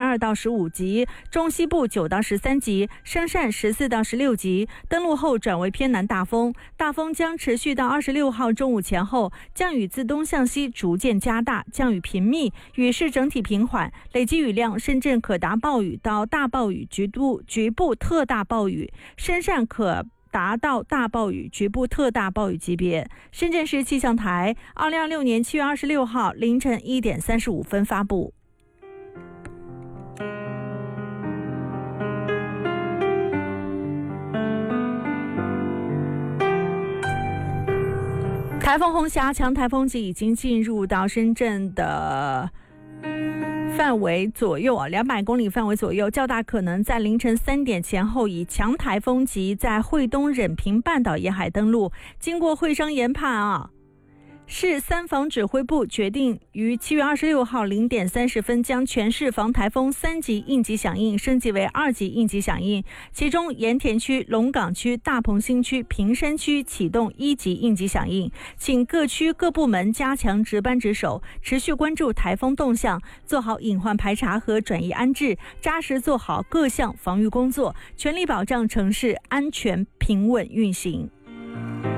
12到15级，中西部9到13级，生善14到16级。登陆后转为偏南大风，大风将持续到26号中午前后，降雨自东向西逐渐加大，降雨频密，雨势整体平缓，累积雨量深圳可达暴雨到大暴雨，局部特大暴雨，深善可达到大暴雨、局部特大暴雨级别。深圳市气象台2026年7月26号凌晨1点35分发布。台风红霞强台风级已经进入到深圳的范围左右200公里范围左右，较大可能在凌晨3点前后以强台风级在惠东忍平半岛沿海登陆。经过会商研判市三防指挥部决定于7月26号0点30分将全市防台风3级应急响应升级为2级应急响应，其中盐田区、龙岗区、大鹏新区、坪山区启动1级应急响应，请各区各部门加强值班值守，持续关注台风动向，做好隐患排查和转移安置，扎实做好各项防御工作，全力保障城市安全平稳运行。